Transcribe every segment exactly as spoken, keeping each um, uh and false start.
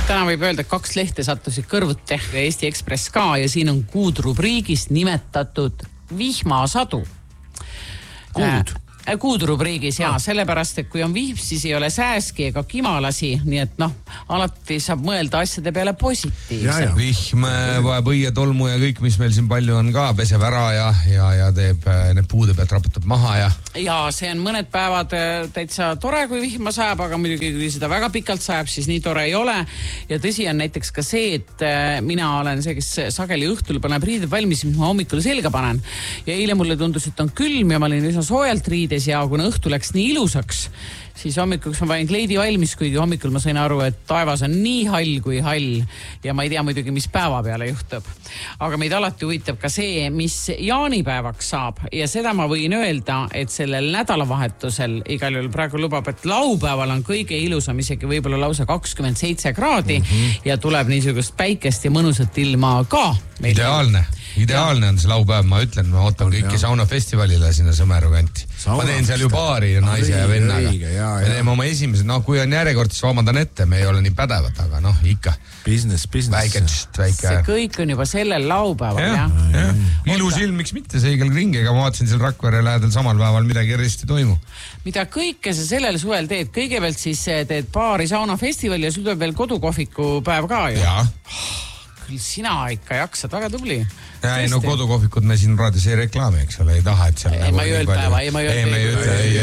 täna võib öelda, et kaks lehte sattusid kõrvuti Eesti Ekspress ka ja siin on kuud rubriigis nimetatud vihmasadu. Kuud? Äh, kuud rubriigis, jaa, no. Sellepärast, et kui on vihm, siis ei ole sääski ega kimalasi, nii et noh, alati saab mõelda asjade peale positiivselt. Vihm vajab õie, tolmu ja kõik, mis meil siin palju on ka, peseb ära ja, ja, ja teeb need puude pealt raputab maha ja... Ja see on mõned päevad täitsa tore, kui vihma sajab, aga muidugi kui seda väga pikalt sajab, siis nii tore ei ole. Ja tõsi on näiteks ka see, et mina olen see, kes sageli õhtul paneb riided valmis, mis ma hommikul selga panen. Ja eile mulle tundus, et on külm ja ma olin üsna soojalt riides ja kuna õhtu läks nii ilusaks, siis hommikuks ma panin kleidi valmis, kuigi hommikul ma sain aru, et taevas on nii hall kui hall ja ma ei tea muidugi, mis päeva peale juhtub. Aga meid alati huvitab ka see, mis jaanipäevaks saab ja seda ma võin öelda, et sellel nädalavahetusel igal juhul praegu lubab, et laupäeval on kõige ilusam isegi võib-olla lausa kakskümmend seitse kraadi mm-hmm. ja tuleb niisugust päikest ja mõnusat ilma ka. Ideaalne, ideaalne on see laupäev, ma ütlen, ma ootan kõiki saunafestivalile sinna Sõmeru kanti. Ma teen seal ju paari ja naise ja vennaga. Me teeme oma esimesed, noh kui on järjekord, siis vabandan ette, me ei ole nii pädevad, aga noh ikka. Business, business. Väike, väike. See kõik on juba sellel laupäeval, jah. Ja, ja. Ilus ilm, miks mitte, see igal ringi, ega ma vaatasin seal Rakvere lähedal samal päeval midagi erist ei toimu. Mida kõike sa sellel suvel teed? Kõigepealt siis teed paari saunafestivali ja sul tuleb veel kodukohviku päev ka ju? Jaa. Küll sina ikka jaksad, väga tubli. Ja, ei, no kodukohvikud me siin raadios ei reklaami, eks ole, ei taha, et seal ei, nagu ma ei öeld päeva, ei, ma ei öeld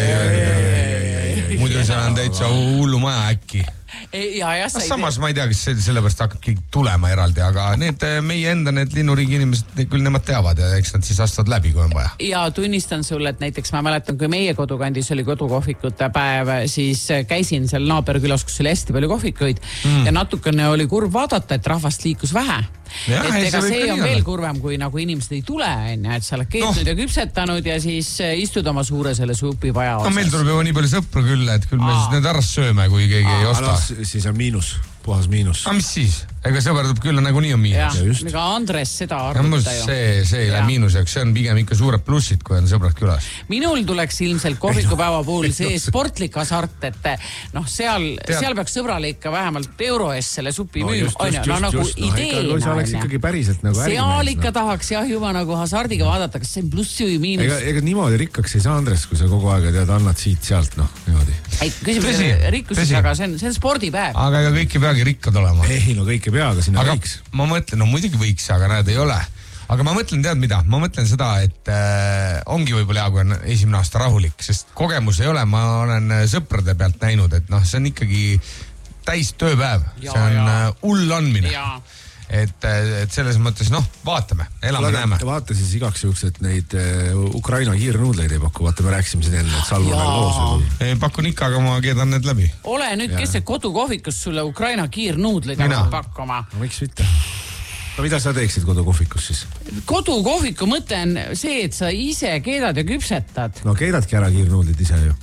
päeva. Muidu seal on täitsa hullu maja äkki. Ja, ja, no, samas ma ei tea, kas sellepärast hakkab keegi tulema eraldi, aga need meie enda need linnuriigi inimesed, küll nemad teavad ja eks nad siis astuvad läbi, kui on vaja. Ja tunnistan sulle, et näiteks ma mäletan, kui meie kodukandis oli kodukohvikute päev, siis käisin seal naaberkülas, kus oli hästi palju kohvikuid mm. ja natukene oli kurb vaadata, et rahvast liikus vähe. Ja, et ega see on veel kurvem, kui nagu inimesed ei tule, et sa oled keetnud no. ja küpsetanud ja siis istud oma suure selle supipaja otsas. No meil tuleb juba nii palju sõpru küll, et küll me Aa. siis need arras sööme, kui keegi Aa, ei osta. No, siis on miinus, puhas miinus. A mis siis? Ega sõber tuleb küll nagu nii on miinus. Ja, ega Andres seda arvuta ju. See, see ei lähe miinuseks, see on pigem ikka suured plussid, kui on sõbrad külas. Minul tuleks ilmselt kohvikupäeva puhul see sportlik hasart, et noh, seal, seal peaks sõbrale ikka vähemalt euro eest selle supi no, müü. Just, just, no, nagu just, ideena. No, see oleks ikkagi päriselt nagu ärimees. Seal ikka no. tahaks jah juba nagu hasardiga vaadata, kas see on plussi või miinus. Ega, ega niimoodi rikkaks ei saa, Andres, kui sa kogu aega tead, annad siit sealt, noh, niimoodi. Ei, küsimus rikkuses, aga see on, see on spordipäev. Aga ega kõik ei peagi rikkad olema. Ei, no kõik ei pea, aga sinna aga võiks. Ma mõtlen, no muidugi võiks, aga näed ei ole. Aga ma mõtlen, tead mida? Ma mõtlen seda, et äh, ongi võib-olla hea, kui on esimene aasta rahulik, sest kogemus ei ole, ma olen sõprade pealt näinud, et noh, see on ikkagi täis tööpäev. Ja, see on ja. hull andmine. Ja. Et, et selles mõttes, noh, vaatame, elame Laga, näeme. Vaata siis igaks juhuks, et neid Ukraina kiirnuudleid ei paku. Vaata, me rääkisime siin enne, et Salvo meil loos. Ei pakun ikka, aga ma keedan need läbi. Ole nüüd, ja. kes see kodukohvikus sulle Ukraina kiirnuudleid hakkab pakkuma? No, miks mitte? No mida sa teeksid kodukohvikus siis? Kodukohviku mõte on see, et sa ise keedad ja küpsetad. No keedadki ära kiirnuudlid ise ju.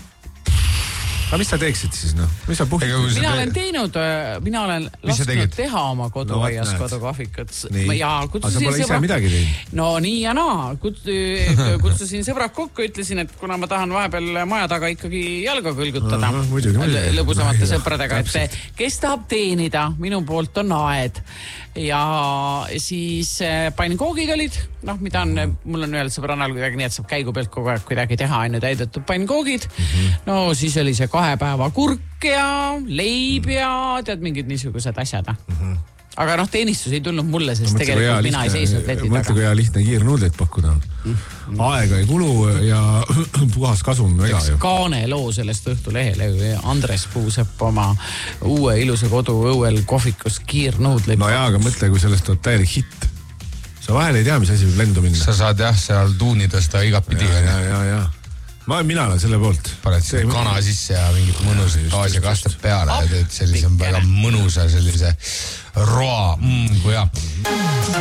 Aga mis sa teeksid siis, noh? Mis sa puhkid? Mina olen teinud, mina olen lasknud teha oma koduaias no, kodukohvikut. Ja kutsusin aga sa pole ise midagi teinud? No nii ja naa. Kutsusin sõbrad kokku, ütlesin, et kuna ma tahan vahepeal maja taga ikkagi jalga kõlgutada no, muidugi, muidugi. lõbusamate sõpradega, et kes tahab teenida, minu poolt on aed. Ja siis panin koogid olid, noh, mida on, mul on ühel sõbrannal kuidagi nii, et saab käigu pealt kogu aeg kuidagi teha, ainult täidetud panin koogid. No siis oli see kahe päeva kurk ja leib ja tead mingid niisugused asjad. Mm-hmm. Aga noh, teenistus ei tulnud mulle, sest no, tegelikult lihtne, mina ei seisnud leti taga. Mõtle, kui hea lihtne kiirnuudleid pakkuda. Mm-hmm. Aega ei kulu ja puhas kasum väga ju. Kaane loo sellest õhtulehele. Andres Puusepp oma uue ilusa kodu õuel kohvikus kiirnuudleid. No jaa, aga mõtle, kui sellest on täielik hitt. Sa vahel ei tea, mis asi võib lendu minna. Sa saad jah, seal tuuni tõsta igat pidi. Ja, ja, ja, ja. Ma mina olen selle poolt. Paned see kana sisse ja mingit mõnusat Aasia kastab peale ja teed sellise väga mõnusa sellise roa. Mm, kui hea.